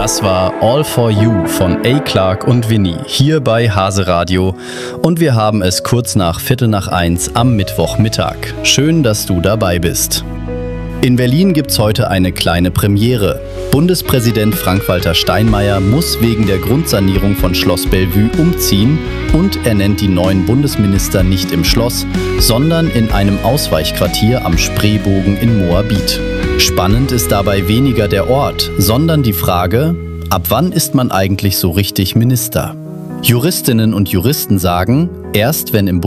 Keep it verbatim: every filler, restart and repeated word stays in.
Das war All for You von A. Clark und Winnie hier bei Hase Radio und wir haben es kurz nach Viertel nach eins am Mittwochmittag. Schön, dass du dabei bist. In Berlin gibt's heute eine kleine Premiere. Bundespräsident Frank-Walter Steinmeier muss wegen der Grundsanierung von Schloss Bellevue umziehen und er nennt die neuen Bundesminister nicht im Schloss, sondern in einem Ausweichquartier am Spreebogen in Moabit. Spannend ist dabei weniger der Ort, sondern die Frage, ab wann ist man eigentlich so richtig Minister? Juristinnen und Juristen sagen, erst wenn im